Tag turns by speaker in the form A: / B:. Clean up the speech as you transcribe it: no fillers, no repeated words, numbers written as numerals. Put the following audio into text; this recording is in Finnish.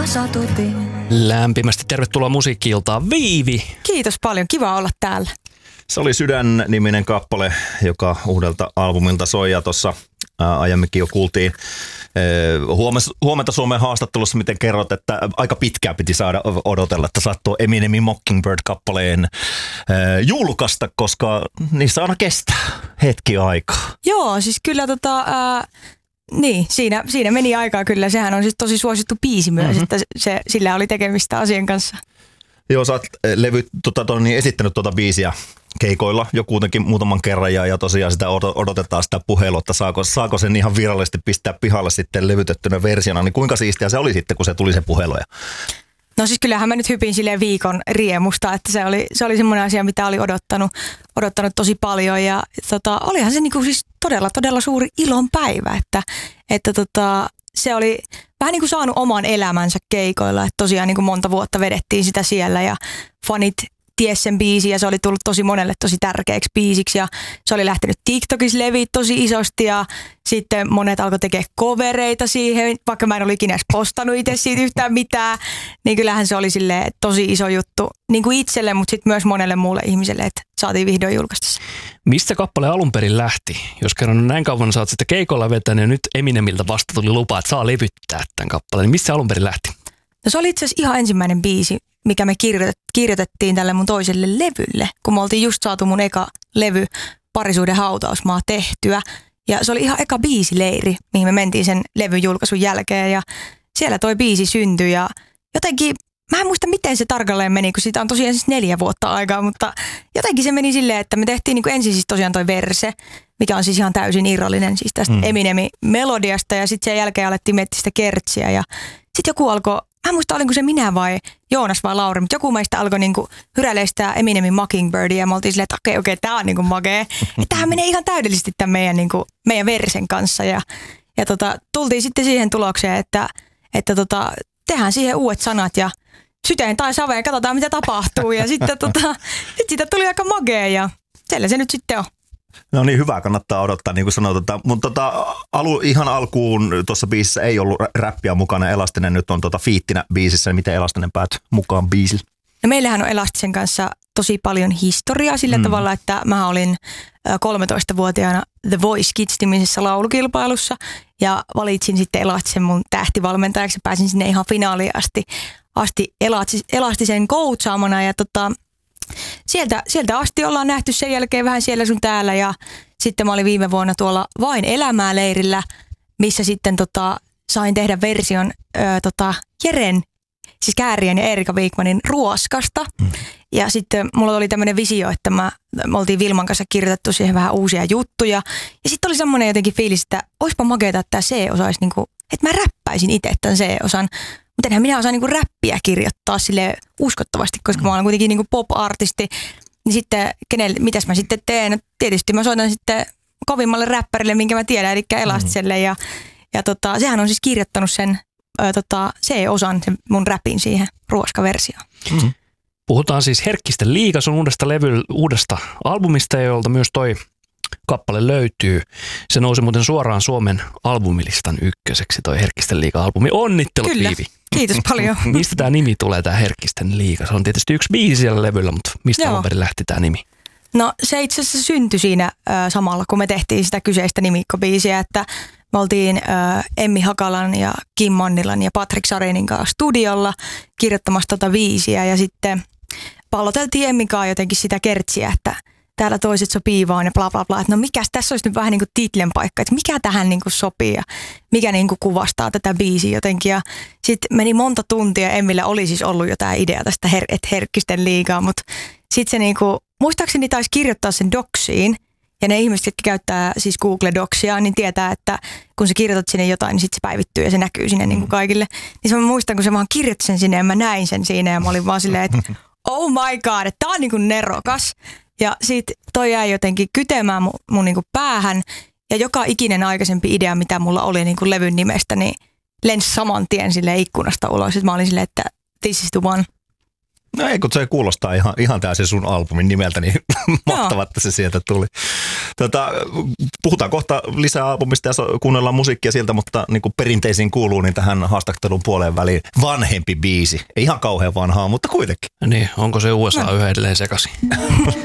A: Lämpimästi tervetuloa Musiikki-iltaan, Viivi.
B: Kiitos paljon, kiva olla täällä.
C: Se oli Sydän-niminen kappale, joka uudelta albumilta soi ja tuossa aiemminkin jo kuultiin huomenta Suomen haastattelussa, miten kerrot, että aika pitkään piti saada odotella, että saat tuo Eminemin Mockingbird-kappaleen julkaista, koska niissä aina kestää hetki aikaa.
B: Joo, siis kyllä niin, siinä meni aikaa kyllä. Sehän on siis tosi suosittu biisi myös, että sillä oli tekemistä asian kanssa.
C: Joo, sä oot esittänyt tuota biisiä keikoilla jo kuitenkin muutaman kerran ja tosiaan sitä odotetaan sitä puhelua, että saako sen ihan virallisesti pistää pihalle sitten levytettynä versiona, niin kuinka siistiä se oli sitten, kun se tuli se puhelu?
B: No siis kyllähän mä nyt hypin silleen viikon riemusta, että se oli semmoinen asia, mitä oli odottanut tosi paljon ja olihan se niinku siis todella suuri ilon päivä, että se oli vähän niin kuin saanut oman elämänsä keikoilla, että tosiaan niin kuin monta vuotta vedettiin sitä siellä ja fanit ties sen biisin ja se oli tullut tosi monelle tosi tärkeäksi biisiksi ja se oli lähtenyt TikTokissa leviä tosi isosti ja sitten monet alkoi tekemään covereita siihen, vaikka mä en ollut ikinä edes postannut itse siitä yhtään mitään, niin kyllähän se oli silleen tosi iso juttu niin kuin itselle, mutta sitten myös monelle muulle ihmiselle, että saatiin vihdoin julkaista se.
A: Mistä kappale alun perin lähti? Jos kerran näin kauan sä oot sitten keikolla vetänyt ja nyt Eminemiltä vasta tuli lupa, että saa levyttää tämän kappaleen, niin mistä se alun perin lähti?
B: No se oli itse asiassa ihan ensimmäinen biisi, mikä me kirjoitettiin tälle mun toiselle levylle, kun me oltiin just saatu mun eka levy Parisuuden hautausmaa tehtyä. Ja se oli ihan eka biisileiri, mihin me mentiin sen levyn julkaisun jälkeen ja siellä toi biisi syntyi ja jotenkin, mä en muista miten se tarkalleen meni, kun siitä on tosiaan siis 4 vuotta aikaa, mutta jotenkin se meni silleen, että me tehtiin niin kuin ensin siis tosiaan toi verse, mikä on siis ihan täysin irrallinen siis tästä Eminemin melodiasta ja sitten sen jälkeen alettiin miettiä sitä kertsiä ja sitten joku alkoi, mä en muista olinko se minä vai Joonas vai Lauri, mutta joku meistä alkoi niinku hyräilemään sitä Eminemin Mockingbirdia ja me oltiin silleen, että okei, tää on niinku makee. Että tämähän menee ihan täydellisesti tämän meidän versen kanssa ja tultiin sitten siihen tulokseen, että tehdään siihen uudet sanat ja syteen tai saveen ja katsotaan mitä tapahtuu ja sitten sit siitä tuli aika makea ja siellä se nyt sitten on.
C: No niin, hyvä, kannattaa odottaa, niin kuin sanotaan. Mutta ihan alkuun tuossa biisissä ei ollut räppiä mukana. Elastinen nyt on fiittinä biisissä. Niin miten Elastinen päätyi mukaan biisille?
B: No meillähän on Elastisen kanssa tosi paljon historiaa sillä tavalla, että mä olin 13-vuotiaana The Voice Kids-nimisessä laulukilpailussa ja valitsin sitten Elastisen mun tähtivalmentajaksi ja pääsin sinne ihan finaaliin asti Elastisen coachaamana ja sieltä asti ollaan nähty sen jälkeen vähän siellä sun täällä ja sitten mä olin viime vuonna tuolla Vain elämää -leirillä, missä sitten sain tehdä version Jeren, siis Kääriän ja Erika Wikmanin Ruoskasta. Ja sitten mulla oli tämmöinen visio, että me oltiin Vilman kanssa kirjoitettu siihen vähän uusia juttuja. Ja sitten oli semmoinen jotenkin fiilis, että oispa makeeta, että tämä C-osa olisi niinku, että mä räppäisin itse tämän C-osan. Mutta enhän minä osaan niinku räppiä kirjoittaa sille uskottavasti, koska mä olen kuitenkin niinku pop-artisti. Niin sitten, mitäs mä sitten teen? No, tietysti mä soitan sitten kovimmalle räppärille, minkä mä tiedän, eli Elastiselle. Ja sehän on siis kirjoittanut sen C-osan, sen mun räpin siihen ruoskaversioon.
A: Puhutaan siis Herkkisten liiga, sun uudesta albumista, jolta myös toi kappale löytyy. Se nousi muuten suoraan Suomen albumilistan ykköseksi, toi Herkkisten liiga-albumi. Onnittelut,
B: Kyllä.
A: Viivi.
B: Kiitos paljon.
A: Mistä tämä nimi tulee, tämä Herkkisten liiga? Se on tietysti yksi biisi siellä levyllä, mutta mistä alun perin lähti tämä nimi?
B: No se itse asiassa syntyi siinä samalla, kun me tehtiin sitä kyseistä nimikkobiisiä, että me oltiin Emmi Hakalan ja Kim Mannilan ja Patrick Sarinin kanssa studiolla kirjoittamassa biisiä ja sitten palloteltiin Emmikaan jotenkin sitä kertsiä, että täällä toiset sopii vaan ja bla bla bla, että no mikäs tässä olisi nyt vähän niin kuin titlen paikka, että mikä tähän niin kuin sopii ja mikä niin kuin kuvastaa tätä biisiä jotenkin ja sitten meni monta tuntia, Emmillä oli siis ollut jo tämä idea tästä Herkkisten liigaa, mutta sitten se niin kuin, muistaakseni taisi kirjoittaa sen doksiin ja ne ihmiset, jotka käyttää siis Google Docsia, niin tietää, että kun sä kirjoitat sinne jotain, niin sitten se päivittyy ja se näkyy sinne niin kuin kaikille. Niin mä muistan, kun se vaan kirjoitti sen sinne ja mä näin sen siinä ja mä olin vaan silleen, että oh my god, että tää on niin kuin nerokas. Ja sit toi jäi jotenkin kytemään mun niin kuin päähän ja joka ikinen aikaisempi idea, mitä mulla oli niin kuin levyn nimestä, niin lensi saman tien silleen ikkunasta ulos. Sitten mä olin silleen, että this is the one.
C: No ei, kun se kuulostaa ihan täysin sun albumin nimeltä, niin mahtavaa, että se sieltä tuli. Puhutaan kohta lisää albumista ja kuunnellaan musiikkia sieltä, mutta niin kuin perinteisiin kuuluu, niin tähän haastattelun puoleen väliin vanhempi biisi. Ei ihan kauhean vanhaa, mutta kuitenkin.
A: Niin, onko se USA yhä edelleen sekaisin?